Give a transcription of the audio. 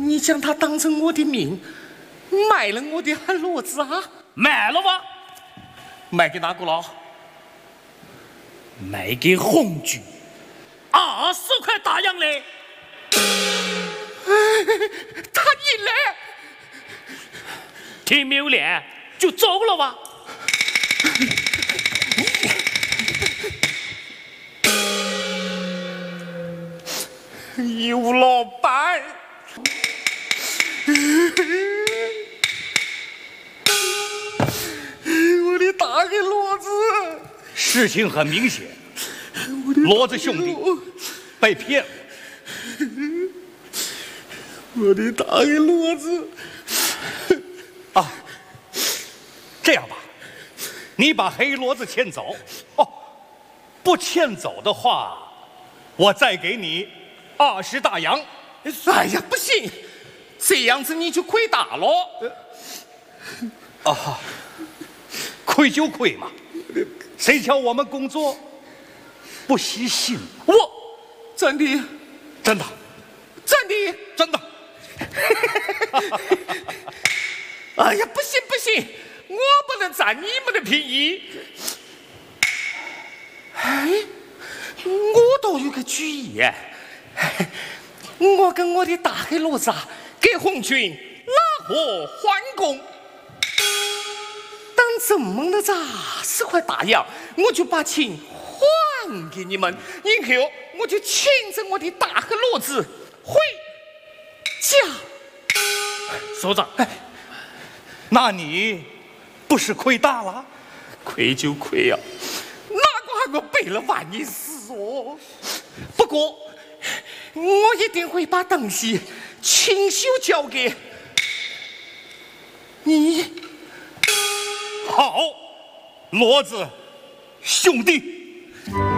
你将它当成我的命，卖了我的骡子啊？ 卖了吧？ 卖给哪个了？ 卖给红军，20块大洋嘞。 他赢了， 听没有练就走了吧。 尤老板，我的大黑骡子！ 事情很明显，骡子兄弟被骗了。 我的大黑骡子！ 啊，这样吧，你把黑骡子牵走。哦，不牵走的话，我再给你20大洋。 哎呀，不行，这样子你就亏大了。 啊，亏就亏嘛，谁叫我们工作不惜辛。 我真的真的真的真的。 哎呀，不行不行，我不能占你们的便宜。哎，我倒有个主意，我跟我的大黑骡子啊，给红军拉货换工。等挣蒙了20块大洋，我就把钱还给你们，然后我就牵着我的大黑骡子回家。 首长， 那你不是亏大了？ 亏就亏呀，哪个还我背了万一死哦？不过我一定会把东西亲手交给你。 好，骡子兄弟。